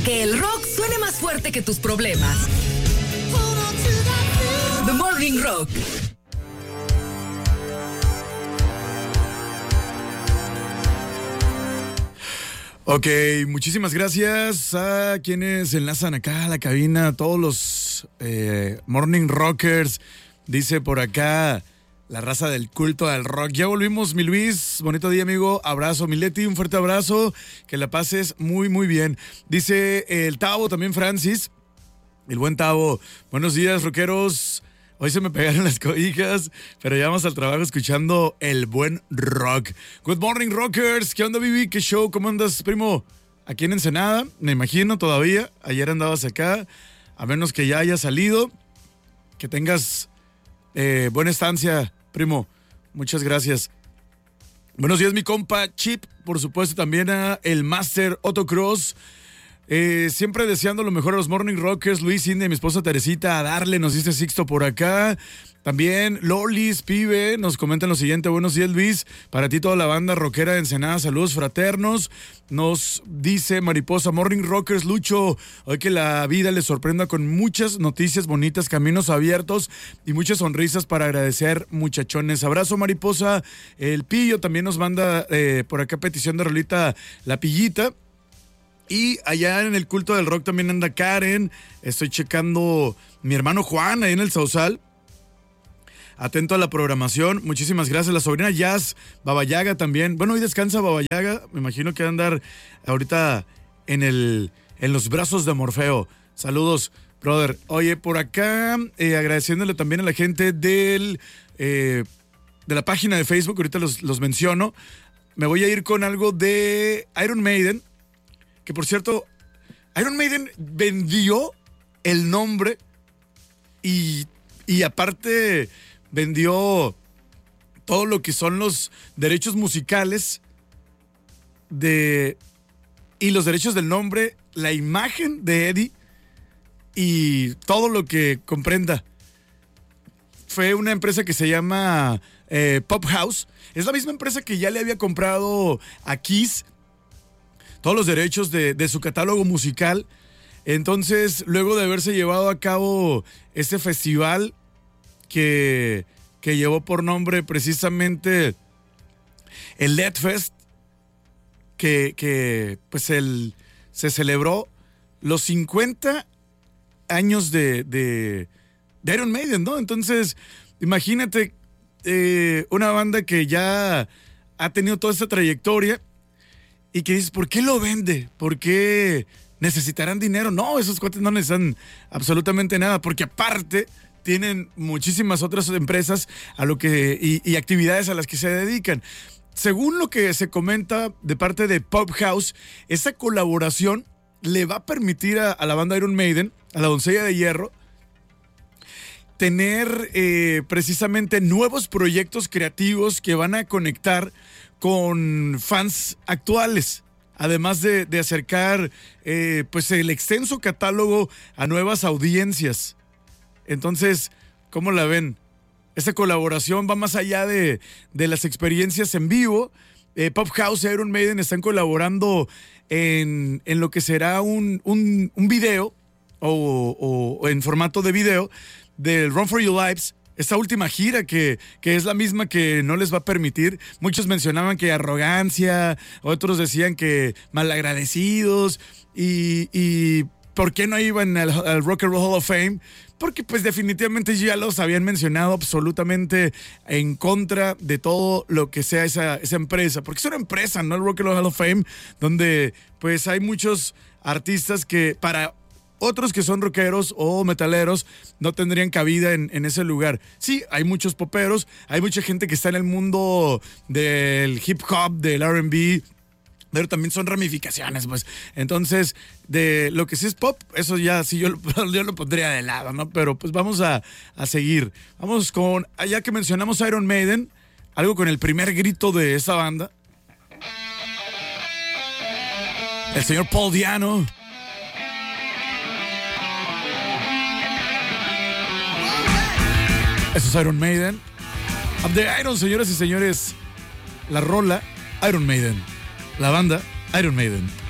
Que el rock suene más fuerte que tus problemas. The Morning Rock. Ok, muchísimas gracias a quienes enlazan acá a la cabina, a todos los Morning Rockers. Dice por acá la raza del culto al rock. Ya volvimos, mi Luis. Bonito día, amigo. Abrazo, mi Leti. Un fuerte abrazo. Que la pases muy, muy bien. Dice el Tavo, también Francis. El buen Tavo. Buenos días, rockeros. Hoy se me pegaron las cobijas, pero ya vamos al trabajo escuchando el buen rock. Good morning, rockers. ¿Qué onda, Vivi? ¿Qué show? ¿Cómo andas, primo? Aquí en Ensenada, me imagino todavía. Ayer andabas acá. A menos que ya haya salido. Que tengas buena estancia, primo. Muchas gracias. Buenos días, mi compa Chip. Por supuesto, también a el Master Autocross. Siempre deseando lo mejor a los Morning Rockers, Luis, Cindy, mi esposa Teresita, a darle, nos dice Sixto por acá. También Lolis, Pibe, nos comentan lo siguiente: buenos días, Luis, para ti toda la banda rockera de Ensenada, saludos fraternos. Nos dice Mariposa, Morning Rockers, Lucho, hoy que la vida les sorprenda con muchas noticias bonitas, caminos abiertos y muchas sonrisas para agradecer, muchachones. Abrazo, Mariposa. El Pillo también nos manda por acá petición de rolita La Pillita. Y allá en el culto del rock también anda Karen. Estoy checando mi hermano Juan ahí en el Sausal. Atento a la programación. Muchísimas gracias. La sobrina Jazz, Babayaga también. Bueno, hoy descansa Babayaga. Me imagino que va a andar ahorita en los brazos de Morfeo. Saludos, brother. Oye, por acá agradeciéndole también a la gente de la página de Facebook. Ahorita los menciono. Me voy a ir con algo de Iron Maiden. Que por cierto, Iron Maiden vendió el nombre y aparte vendió todo lo que son los derechos musicales y los derechos del nombre, la imagen de Eddie y todo lo que comprenda. Fue una empresa que se llama Pop House. Es la misma empresa que ya le había comprado a Kiss todos los derechos de su catálogo musical. Entonces, luego de haberse llevado a cabo este festival que llevó por nombre precisamente el Death Fest, que pues se celebró los 50 años de Iron Maiden, ¿no? Entonces, imagínate una banda que ya ha tenido toda esta trayectoria y que dices, ¿por qué lo vende? ¿Por qué necesitarán dinero? No, esos cuates no necesitan absolutamente nada, porque aparte tienen muchísimas otras empresas y actividades a las que se dedican. Según lo que se comenta de parte de Pop House, esa colaboración le va a permitir a la banda Iron Maiden, a la Doncella de Hierro, tener precisamente nuevos proyectos creativos que van a conectar con fans actuales, además de acercar pues el extenso catálogo a nuevas audiencias. Entonces, ¿cómo la ven? Esta colaboración va más allá de las experiencias en vivo. Pop House y Iron Maiden están colaborando en lo que será un video o en formato de video del Run for Your Lives. Esta última gira que es la misma que no les va a permitir. Muchos mencionaban que arrogancia, otros decían que malagradecidos y ¿por qué no iban al Rock and Roll Hall of Fame? Porque pues definitivamente ya los habían mencionado absolutamente en contra de todo lo que sea esa empresa. Porque es una empresa, ¿no? El Rock and Roll Hall of Fame, donde pues hay muchos artistas que para otros que son rockeros o metaleros no tendrían cabida en ese lugar. Sí, hay muchos poperos, hay mucha gente que está en el mundo del hip hop, del R&B, pero también son ramificaciones, pues. Entonces, de lo que sí es pop, eso ya sí yo lo pondría de lado, ¿no? Pero pues vamos a seguir. Vamos con, ya que mencionamos Iron Maiden, algo con el primer grito de esa banda. El señor Paul Diano. Eso es Iron Maiden. Up the Iron, señoras y señores. La rola, Iron Maiden. La banda, Iron Maiden.